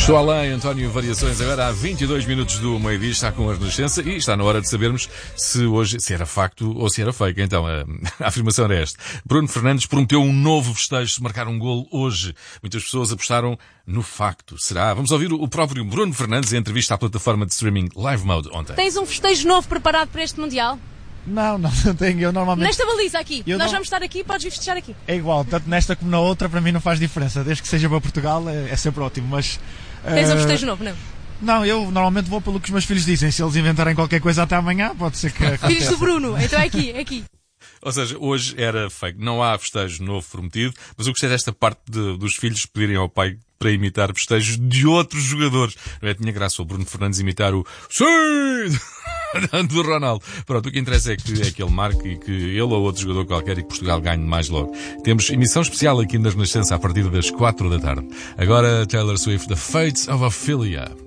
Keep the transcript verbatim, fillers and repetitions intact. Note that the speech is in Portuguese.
Além, António Variações, agora há vinte e dois minutos do meio-dia, está com a Renascença e está na hora de sabermos se hoje, se era facto ou se era fake. Então, a, a afirmação era esta. Bruno Fernandes prometeu um novo festejo se marcar um golo hoje. Muitas pessoas apostaram no facto. Será? Vamos ouvir o próprio Bruno Fernandes em entrevista à plataforma de streaming Live Mode ontem. Tens um festejo novo preparado para este Mundial? Não, não, não tenho. Eu normalmente... Nesta baliza aqui. Eu Nós não... vamos estar aqui, podes vir festejar aqui. É igual, tanto nesta como na outra, para mim não faz diferença. Desde que seja para Portugal, é, é sempre ótimo, mas... Tens uh... um festejo novo, não? Não, eu normalmente vou pelo que os meus filhos dizem. Se eles inventarem qualquer coisa até amanhã, pode ser que aconteça. Filhos do Bruno, então é aqui, é aqui. Ou seja, hoje era fake. Não há festejo novo prometido, mas eu gostei desta parte de, dos filhos pedirem ao pai para imitar festejos de outros jogadores. Não é? Tinha graça o Bruno Fernandes imitar o Sim! do Ronaldo. Pronto, o que interessa é que, é que ele marque e que ele ou outro jogador qualquer e que Portugal ganhe mais logo. Temos emissão especial aqui na Renascença a partir das quatro da tarde. Agora Taylor Swift, The Fates of Ophelia.